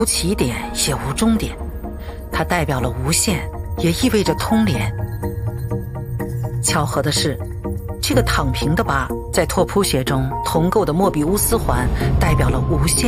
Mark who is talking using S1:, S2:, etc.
S1: 无起点也无终点，它代表了无限，也意味着通联。巧合的是，这个躺平的8在拓扑学中同构的莫比乌斯环代表了无限